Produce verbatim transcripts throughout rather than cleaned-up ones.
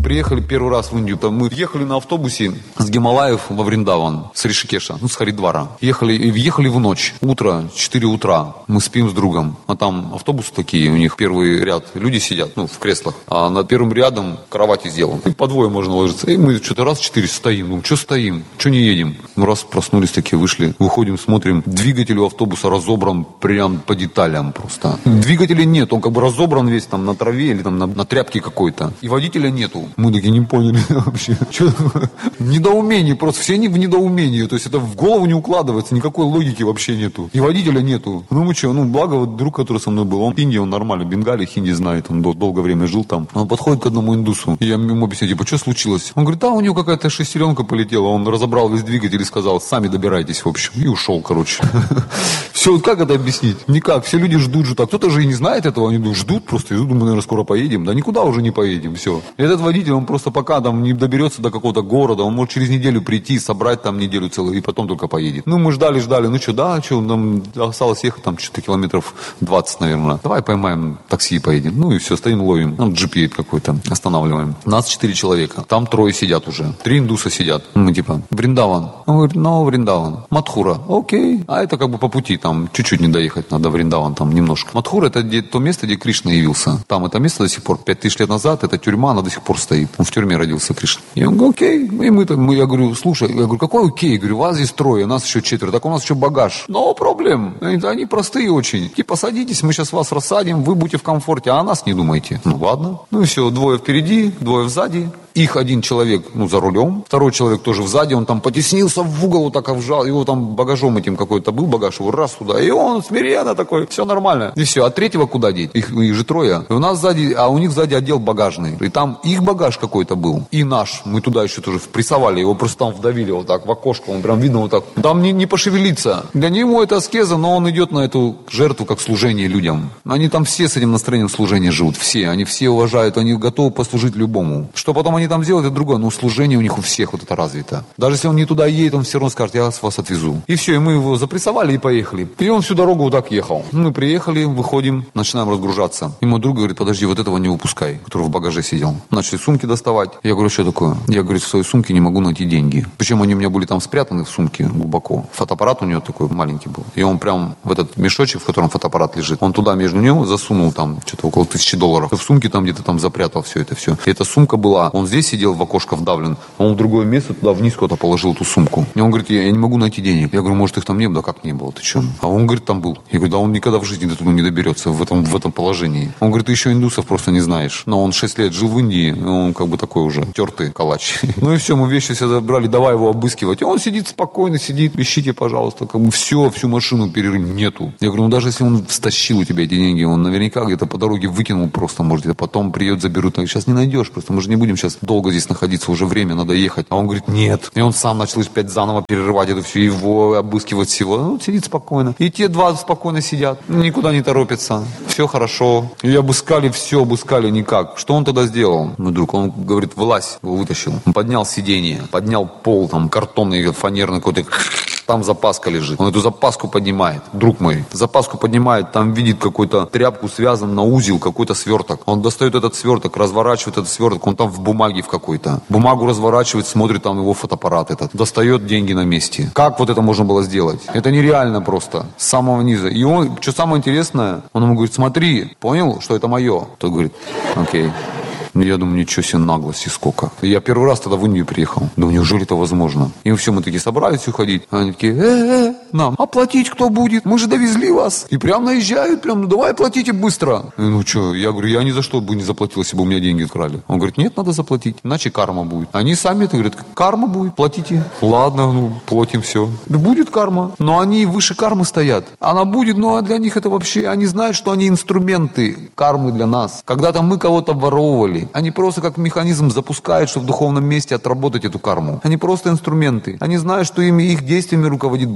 приехали первый раз в Индию, там мы ехали на автобусе с Гималаев во Вриндаван, с Ришикеша, ну, с Харидвара. Ехали, и въехали в ночь, утро, четыре утра. Мы спим с другом, а там автобусы такие, у них первый ряд, люди сидят, ну, в креслах, а над первым рядом кровати сделаны. И по двое можно ложиться. И мы что-то раз четыре стоим, ну, что стоим, что не едем? Ну, раз проснулись такие, вышли, выходим, смотрим, двигатель у автобуса разобран прям по деталям просто. Двигателя нет, он как бы разобран весь там на траве или там на, на тряпке какой-то. И водителя нету. Мы такие не поняли вообще. Что такое? Недоумение, просто все они в недоумении. То есть это в голову не укладывается, никакой логики вообще нету. И водителя нету. Ну мы что, ну благо вот друг, который со мной был, он Индия, он нормально, Бенгалия, хинди знает, он дол- долгое время жил там. Он подходит к одному индусу, и я ему объясняю, типа, что случилось? Он говорит, да, у него какая-то шестеренка полетела, он разобрал весь двигатель и сказал, сами добирайтесь, в общем. И ушел, короче. Все, вот как это объяснить? Никак, все люди ждут же так. Кто-то же и не знает этого, они ждут просто, и думаю, наверное, скоро поедем. Да никуда уже не поедем, все. И этот водитель, он просто пока там не доберется до какого-то города, он может через неделю прийти, собрать там неделю целую, и потом только поедет. Ну, мы ждали, ждали, ну что, да, что, нам осталось ехать там что-то километров двадцать, наверное. Давай поймаем такси и поедем. Ну и все, стоим, ловим. Там джипи какой-то останавливаем. Нас четыре человека. Там трое сидят уже. Три индуса сидят. Мы типа, Вриндаван. Он говорит, ну, Вриндаван. Мадхура. Окей. А это как бы по пути, там чуть-чуть не доехать надо, Вриндаван там немножко. Мадхура это где, то место, где Кришна явился. Там это место до сих пор, пять тысяч лет назад, это тюрьма, она до сих пор стоит. Он в тюрьме родился, Кришна. И он говорит, окей. И мы там, я говорю, слушай, я говорю, какой окей? Я говорю, вас здесь трое, нас еще четверо, так у нас еще багаж. No проблем. Они, они простые очень. Типа, садитесь, мы сейчас вас рассадим, вы будете в комфорте, а о нас не думайте. Ну ладно. Ну и все, двое впереди, двое сзади. Их один человек, ну, за рулем, второй человек тоже сзади, он там потеснился в угол, вот так вжал, его там багажом этим какой-то был багаж, его раз туда, и он смиренно такой, все нормально. И все, а третьего куда деть? Их, их же трое. И у нас сзади, а у них сзади отдел багажный. И там их багаж какой-то был, и наш. Мы туда еще тоже прессовали, его просто там вдавили вот так в окошко, он прям видно вот так. Там не, не пошевелиться. Для него это аскеза, но он идет на эту жертву как служение людям. Они там все с этим настроением служения живут, все. Они все уважают, они готовы послужить любому. Что потом они там делают, это другое, но служение у них у всех вот это развито. Даже если он не туда едет, он все равно скажет, я вас отвезу. И все, и мы его запрессовали и поехали. И он всю дорогу вот так ехал. Мы приехали, выходим, начинаем разгружаться. И мой друг говорит, подожди, вот этого не выпускай, который в багаже сидел. Начали сумки доставать. Я говорю, что такое? Я, говорю, в своей сумке не могу найти деньги. Причем они у меня были там спрятаны в сумке глубоко. Фотоаппарат у него такой маленький был. И он прям в этот мешочек, в котором фотоаппарат лежит, он туда между него засунул там что-то около тысячи долларов. В сумке там где-то там запрятал все это все. И эта сумка была, он здесь сидел в окошко вдавлен, а он в другое место туда вниз куда-то положил эту сумку. И он говорит, я, я не могу найти денег. Я говорю, может их там не было? Да как не было? Ты что? А он говорит, там был. Я говорю, да он никогда в жизни до туда не доберется в этом, в этом положении. Он говорит, ты еще индусов просто не знаешь. Но он шесть лет жил в Индии, он как бы такой уже тертый калач. Ну и все, мы вещи все забрали, давай его обыскивать. И он сидит спокойно, сидит, ищите, пожалуйста. Как бы все, всю машину перерыв нету. Я говорю, ну даже если он стащил у тебя эти деньги, он наверняка где-то по дороге выкинул просто, может, где-то потом приедет, заберут. Сейчас не найдешь просто, мы же не будем сейчас долго здесь находиться, уже время, надо ехать. А он говорит, нет. И он сам начал опять заново перерывать это все, его обыскивать всего. Ну, сидит спокойно. И те два спокойно сидят, никуда не торопятся. Все хорошо. И обыскали все, обыскали никак. Что он тогда сделал? Мой друг, он говорит, вылазь, его вытащил. Он поднял сиденье, поднял пол, там, картонный, фанерный какой-то. Там запаска лежит. Он эту запаску поднимает, друг мой. Запаску поднимает, там видит какую-то тряпку, связан на узел, какой-то сверток. Он достает этот сверток, разворачивает этот сверток, он там в бумаге в какой-то. Бумагу разворачивает, смотрит, там его фотоаппарат этот. Достает деньги на месте. Как вот это можно было сделать? Это нереально просто. С самого низа. И он, что самое интересное, он ему говорит, смотри, понял, что это мое? Тот говорит, окей. Я думаю, ничего себе наглости сколько. Я первый раз тогда в Индию приехал. Думаю, неужели это возможно? И все, мы такие собрались уходить. А они такие, э-э, нам оплатить кто будет? Мы же довезли вас. И прям наезжают, прям, ну давай оплатите быстро. И, ну что, я говорю, я ни за что бы не заплатил, если бы у меня деньги украли. Он говорит, нет, надо заплатить, иначе карма будет. Они сами это говорят, карма будет, платите. Ладно, ну платим, все. Да будет карма. Но они выше кармы стоят. Она будет, но для них это вообще, они знают, что они инструменты кармы для нас. Когда-то мы кого-то воровали. Они просто как механизм запускают, чтобы в духовном месте отработать эту карму. Они просто инструменты. Они знают, что ими, их действиями руководит Бог. И они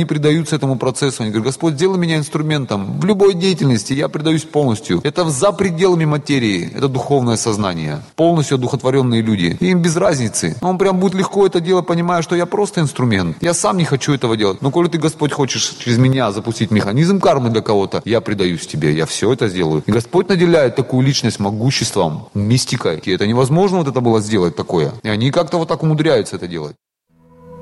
предаются этому процессу. Они говорят: Господь, сделай меня инструментом в любой деятельности, я предаюсь полностью. Это за пределами материи, это духовное сознание. Полностью одухотворенные люди. И им без разницы. Он прям будет легко это делать, понимая, что я просто инструмент. Я сам не хочу этого делать. Но коли ты, Господь, хочешь через меня запустить механизм кармы для кого-то, я предаюсь тебе, я все это сделаю. И Господь наделяет такую личность могуществом, мистикой. И это невозможно вот это было сделать такое. И они как-то вот так умудряются это делать.